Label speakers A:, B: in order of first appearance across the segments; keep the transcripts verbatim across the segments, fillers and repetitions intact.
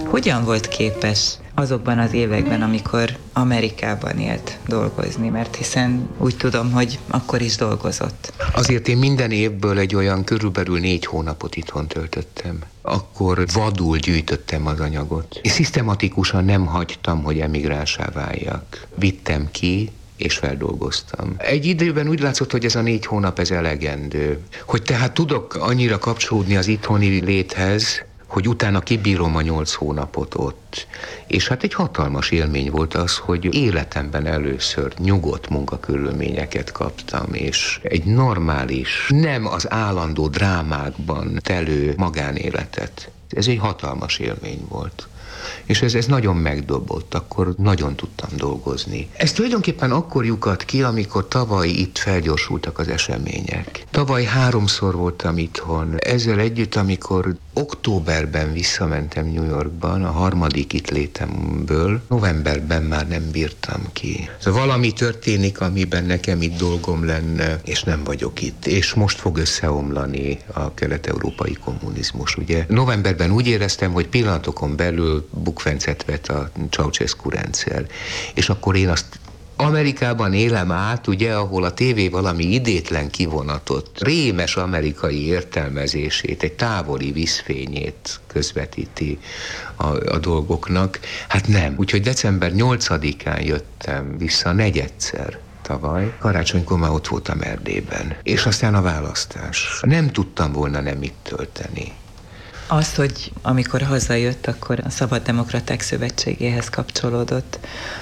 A: hogyan volt képes azokban az években, amikor Amerikában élt, dolgozni, mert hiszen úgy tudom, hogy akkor is dolgozott.
B: Azért én minden évből egy olyan körülbelül négy hónapot itthon töltöttem. Akkor vadul gyűjtöttem az anyagot. És szisztematikusan nem hagytam, hogy emigránsá váljak. Vittem ki, és feldolgoztam. Egy időben úgy látszott, hogy ez a négy hónap ez elegendő. Hogy tehát tudok annyira kapcsolódni az itthoni léthez, hogy utána kibírom a nyolc hónapot ott. És hát egy hatalmas élmény volt az, hogy életemben először nyugodt munkakörülményeket kaptam, és egy normális, nem az állandó drámákban telő magánéletet. Ez egy hatalmas élmény volt. És ez, ez nagyon megdobott, akkor nagyon tudtam dolgozni. Ez tulajdonképpen akkor lyukadt ki, amikor tavaly itt felgyorsultak az események. Tavaly háromszor voltam itthon, ezzel együtt, amikor októberben visszamentem New Yorkban, a harmadik itt létemből, novemberben már nem bírtam ki. Szóval valami történik, amiben nekem itt dolgom lenne, és nem vagyok itt. És most fog összeomlani a kelet-európai kommunizmus, ugye? Novemberben úgy éreztem, hogy pillanatokon belül bukfencet vet a Ceausescu rendszer. És akkor én azt Amerikában élem át, ugye, ahol a tévé valami idétlen kivonatot, rémes amerikai értelmezését, egy távoli vízfényét közvetíti a, a dolgoknak. Hát nem. Úgyhogy december nyolcadikán jöttem vissza negyedszer tavaly. Karácsonykor már ott voltam Erdélyben. És aztán a választás. Nem tudtam volna nem itt tölteni.
A: Az, hogy amikor hazajött, akkor a Szabaddemokraták Szövetségéhez kapcsolódott,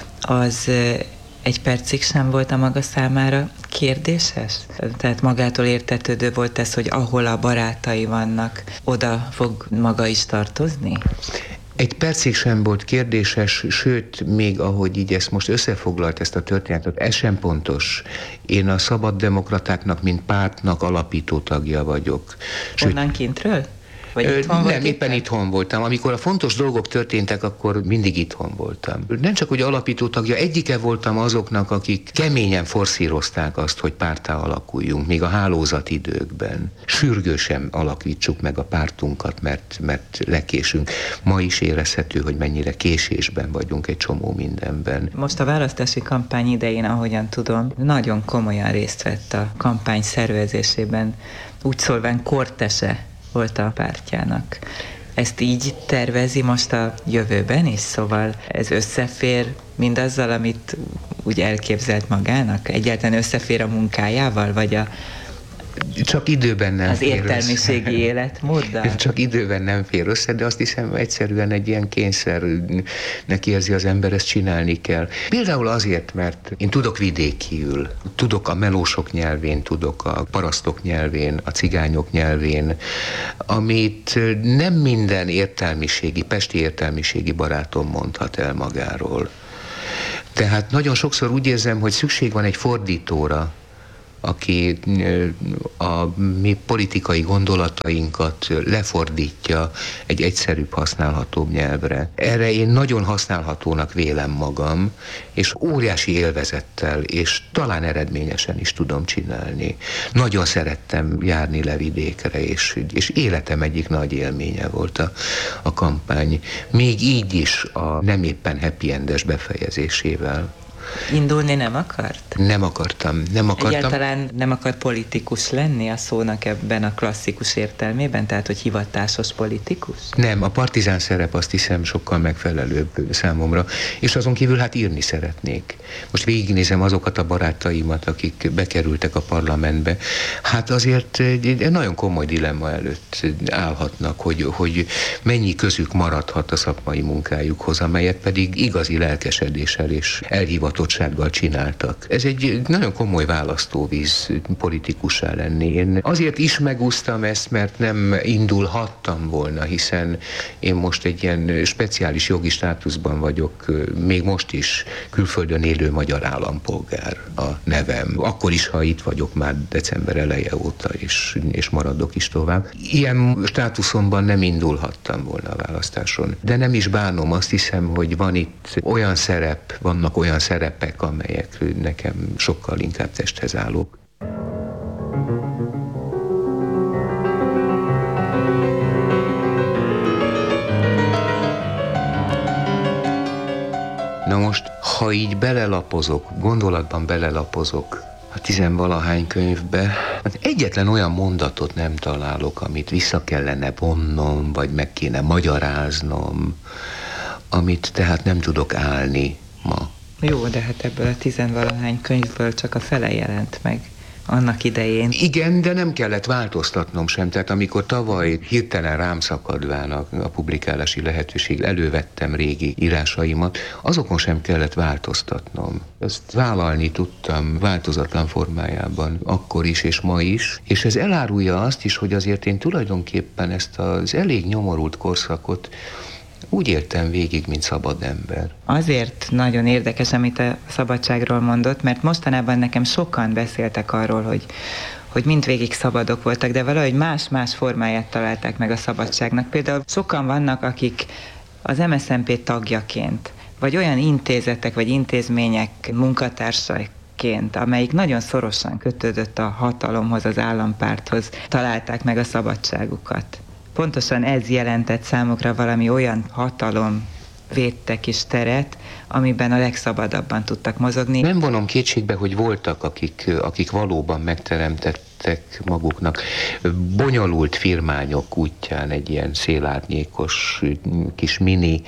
A: az egy percig sem volt a maga számára kérdéses? Tehát magától értetődő volt ez, hogy ahol a barátai vannak, oda fog maga is tartozni?
B: Egy percig sem volt kérdéses, sőt, még ahogy így ezt most összefoglalt ezt a történetet, ez sem pontos. Én a Szabaddemokratáknak, mint pártnak alapító tagja vagyok.
A: Sőt, onnan kintről?
B: Vagy itthon nem, éppen itthon voltam. Amikor a fontos dolgok történtek, akkor mindig itthon voltam. Nem csak, hogy alapító tagja, egyike voltam azoknak, akik keményen forszírozták azt, hogy párttá alakuljunk, még a hálózat időkben. Sürgősen alakítsuk meg a pártunkat, mert, mert lekésünk. Ma is érezhető, hogy mennyire késésben vagyunk egy csomó mindenben.
A: Most a választási kampány idején, ahogyan tudom, nagyon komolyan részt vett a kampány szervezésében, úgy szólván kortese volt a pártjának. Ezt így tervezi most a jövőben is? Szóval ez összefér mindazzal, amit úgy elképzelt magának? Egyáltalán összefér a munkájával, vagy a
B: Csak időben nem
A: az
B: fér
A: értelmiségi életmóddal?
B: Csak időben nem fér össze, de azt hiszem egyszerűen egy ilyen kényszernek érzi az ember, ezt csinálni kell. Például azért, mert én tudok vidékiül, tudok a melósok nyelvén, tudok a parasztok nyelvén, a cigányok nyelvén, amit nem minden értelmiségi, pesti értelmiségi barátom mondhat el magáról. Tehát nagyon sokszor úgy érzem, hogy szükség van egy fordítóra, aki a mi politikai gondolatainkat lefordítja egy egyszerűbb, használhatóbb nyelvre. Erre én nagyon használhatónak vélem magam, és óriási élvezettel, és talán eredményesen is tudom csinálni. Nagyon szerettem járni le vidékre, és, és életem egyik nagy élménye volt a, a kampány. Még így is a nem éppen happy endes befejezésével.
A: Indulni nem akart?
B: Nem akartam, nem akartam.
A: Egyáltalán nem akar politikus lenni a szónak ebben a klasszikus értelmében, tehát hogy hivatásos politikus?
B: Nem, a partizán szerep azt hiszem sokkal megfelelőbb számomra, és azon kívül hát írni szeretnék. Most végignézem azokat a barátaimat, akik bekerültek a parlamentbe. Hát azért egy nagyon komoly dilemma előtt állhatnak, hogy, hogy mennyi közük maradhat a szakmai munkájukhoz, amelyet pedig igazi lelkesedéssel és elhivatottsággal csináltak. Ez egy nagyon komoly választóvíz politikussá lenni. Én azért is megúsztam ezt, mert nem indulhattam volna, hiszen én most egy ilyen speciális jogi státuszban vagyok, még most is külföldön élő magyar állampolgár a nevem. Akkor is, ha itt vagyok már december eleje óta, és, és maradok is tovább. Ilyen státuszomban nem indulhattam volna a választáson. De nem is bánom, azt hiszem, hogy van itt olyan szerep, vannak olyan szerepek, amelyek nekem sokkal inkább testhez állók. ha így belelapozok, gondolatban belelapozok a tizenvalahány könyvbe, hát egyetlen olyan mondatot nem találok, amit vissza kellene vonnom, vagy meg kéne magyaráznom, amit tehát nem tudok állni ma.
A: Jó, de hát ebből a tizenvalahány könyvből csak a fele jelent meg annak idején.
B: Igen, de nem kellett változtatnom sem. Tehát amikor tavaly hirtelen rám szakadván a, a publikálási lehetőség, elővettem régi írásaimat, azokon sem kellett változtatnom. Ezt vállalni tudtam változatlan formájában, akkor is és ma is. És ez elárulja azt is, hogy azért én tulajdonképpen ezt az elég nyomorult korszakot úgy éltem végig, mint szabad ember.
A: Azért nagyon érdekes, amit a szabadságról mondott, mert mostanában nekem sokan beszéltek arról, hogy, hogy mindvégig szabadok voltak, de valahogy más-más formáját találták meg a szabadságnak. Például sokan vannak, akik az em es zé en pé tagjaként, vagy olyan intézetek, vagy intézmények munkatársaként, amelyik nagyon szorosan kötődött a hatalomhoz, az állampárthoz, találták meg a szabadságukat. Pontosan ez jelentett számukra valami olyan hatalom védte kis teret, amiben a legszabadabban tudtak mozogni.
B: Nem vonom kétségbe, hogy voltak, akik, akik valóban megteremtettek maguknak bonyolult firmányok útján egy ilyen szélárnyékos kis mini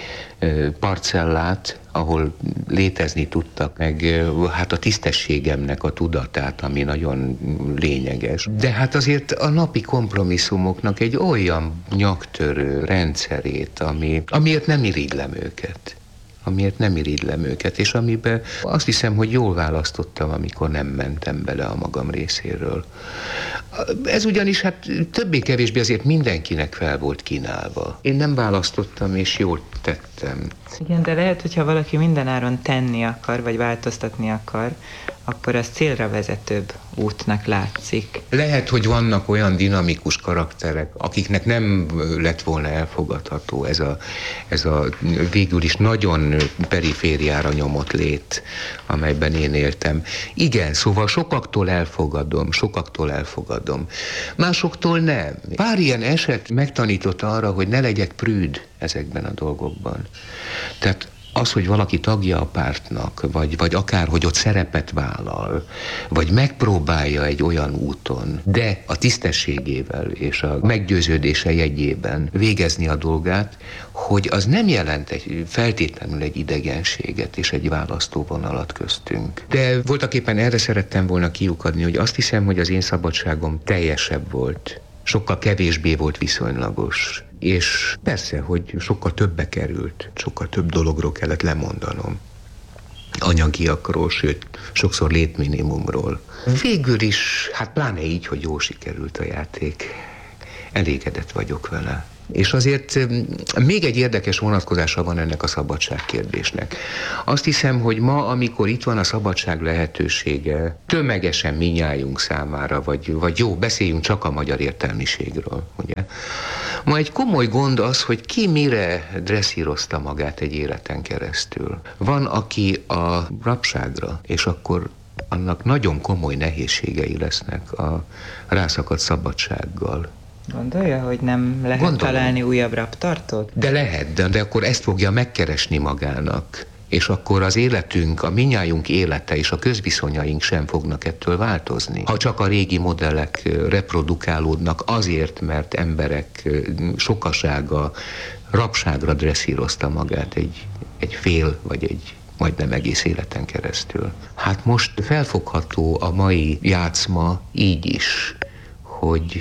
B: parcellát, ahol létezni tudtak, meg hát a tisztességemnek a tudatát, ami nagyon lényeges. De hát azért a napi kompromisszumoknak egy olyan nyaktörő rendszerét, ami, amiért nem irigylem őket. amiért nem irigylem őket, és amiben azt hiszem, hogy jól választottam, amikor nem mentem bele a magam részéről. Ez ugyanis hát többé-kevésbé azért mindenkinek fel volt kínálva. Én nem választottam, és jól tettem.
A: Igen, de lehet, hogyha valaki mindenáron tenni akar, vagy változtatni akar, akkor az célra vezetőbb útnak látszik.
B: Lehet, hogy vannak olyan dinamikus karakterek, akiknek nem lett volna elfogadható ez a, ez a végül is nagyon perifériára nyomott lét, amelyben én éltem. Igen, szóval sokaktól elfogadom, sokaktól elfogadom. Másoktól nem. Pár ilyen eset megtanított arra, hogy ne legyek prűd ezekben a dolgokban. Tehát az, hogy valaki tagja a pártnak, vagy, vagy akár, hogy ott szerepet vállal, vagy megpróbálja egy olyan úton, de a tisztességével és a meggyőződése jegyében végezni a dolgát, hogy az nem jelent egy, feltétlenül egy idegenséget és egy választóvonalat köztünk. De voltaképpen erre szerettem volna kiukadni, hogy azt hiszem, hogy az én szabadságom teljesebb volt. Sokkal kevésbé volt viszonylagos. És persze, hogy sokkal többe került, sokkal több dologról kellett lemondanom. Anyagiakról, sőt, sokszor létminimumról. Végül is, hát pláne így, hogy jól sikerült a játék. Elégedett vagyok vele. És azért még egy érdekes vonatkozása van ennek a szabadságkérdésnek. Azt hiszem, hogy ma, amikor itt van a szabadság lehetősége, tömegesen minnyájunk számára, vagy, vagy jó, beszéljünk csak a magyar értelmiségről, ugye? Ma egy komoly gond az, hogy ki mire dresszírozta magát egy életen keresztül. Van, aki a rabságra, és akkor annak nagyon komoly nehézségei lesznek a rászakadt szabadsággal.
A: Gondolja, hogy nem lehet
B: Gondolom.
A: találni újabb rabtartót?
B: De lehet, de, de akkor ezt fogja megkeresni magának. És akkor az életünk, a minnyájunk élete és a közviszonyaink sem fognak ettől változni. Ha csak a régi modellek reprodukálódnak azért, mert emberek sokasága rabságra dresszírozta magát egy, egy fél vagy egy majdnem egész életen keresztül. Hát most felfogható a mai játszma így is, hogy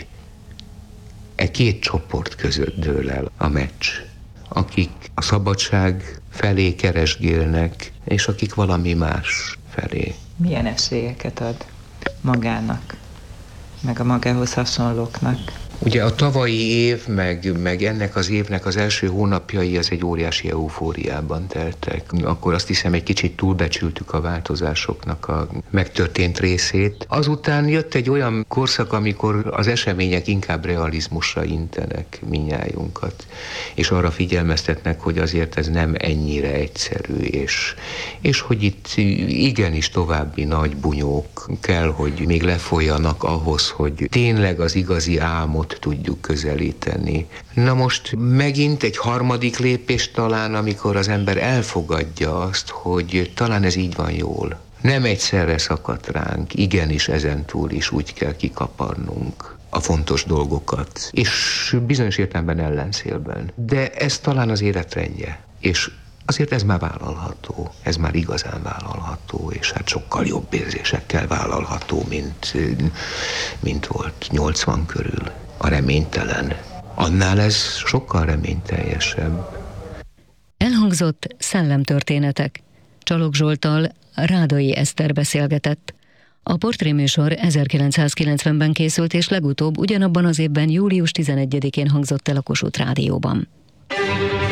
B: e két csoport között dől el a meccs, akik a szabadság felé keresgélnek, és akik valami más felé.
A: Milyen esélyeket ad magának, meg a magához hasonlóknak?
B: Ugye a tavalyi év, meg, meg ennek az évnek az első hónapjai az egy óriási eufóriában teltek. Akkor azt hiszem, egy kicsit túlbecsültük a változásoknak a megtörtént részét. Azután jött egy olyan korszak, amikor az események inkább realizmusra intenek minnyájunkat, és arra figyelmeztetnek, hogy azért ez nem ennyire egyszerű, és, és hogy itt igenis további nagy bunyók kell, hogy még lefolyjanak ahhoz, hogy tényleg az igazi álmot ott tudjuk közelíteni. Na most megint egy harmadik lépés talán, amikor az ember elfogadja azt, hogy talán ez így van jól. Nem egyszerre szakadt ránk, igenis ezentúl is úgy kell kikaparnunk a fontos dolgokat, és bizonyos értelemben ellenszélben. De ez talán az életrendje, és azért ez már vállalható, ez már igazán vállalható, és hát sokkal jobb érzésekkel vállalható, mint, mint volt nyolcvan körül. A reménytelen. Annál ez sokkal reményteljesebb.
C: Elhangzott szellemtörténetek. Csalog Zsolttal Rádai Eszter beszélgetett. A portréműsor ezerkilencszázkilencvenben készült, és legutóbb ugyanabban az évben július tizenegyedikén hangzott el a Kossuth Rádióban.